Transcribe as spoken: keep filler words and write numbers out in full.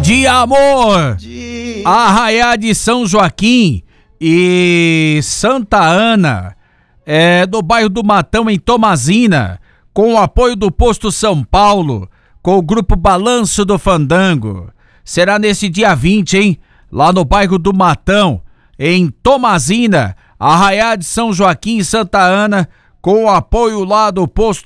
de amor. Arraiá de São Joaquim e Santa Ana, é, do bairro do Matão, em Tomazina, com o apoio do Posto São Paulo, com o grupo Balanço do Fandango. Será nesse dia vinte, hein? Lá no bairro do Matão, em Tomazina, Arraiá de São Joaquim e Santa Ana, com o apoio lá do Posto